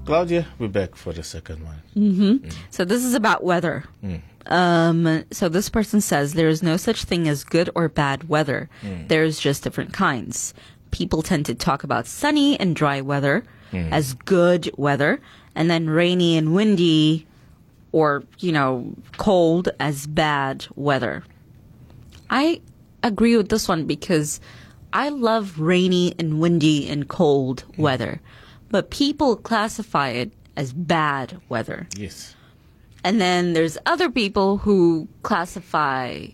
Claudia, we're back for the second one. So this is about weather. So this person says there is no such thing as good or bad weather. There's just different kinds. People tend to talk about sunny and dry weather as good weather, and then rainy and windy or, cold as bad weather. I agree with this one because I love rainy and windy and cold weather, but people classify it as bad weather. Yes. And then there's other people who classify,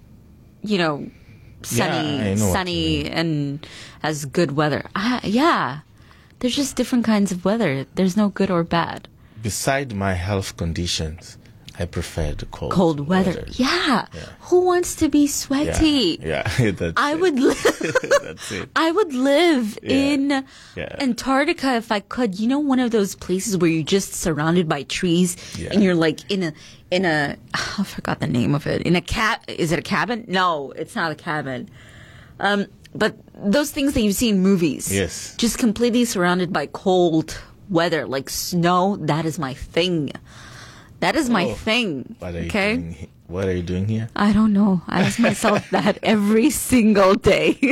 sunny and as good weather. There's just different kinds of weather. There's no good or bad. Beside my health conditions, I prefer the cold weather. Yeah. Who wants to be sweaty? Yeah. I would live. That's it. I would live in Antarctica if I could. One of those places where you're just surrounded by trees and you're like in a I forgot the name of it. Is it a cabin? No, it's not a cabin. But those things that you see in movies. Yes. Just completely surrounded by cold weather, like snow. That is my thing. That is my thing. What are you doing here? I don't know. I ask myself that every single day.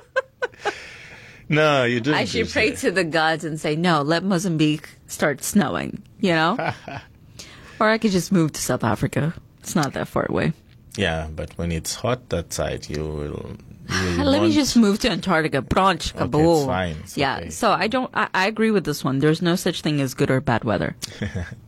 No, you don't. I should pray to the gods and say, no, let Mozambique start snowing, Or I could just move to South Africa. It's not that far away. Yeah, but when it's hot that side, you will let me just move to Antarctica. Branch, Okay, kaboom. it's fine. It's okay. So I agree with this one. There's no such thing as good or bad weather.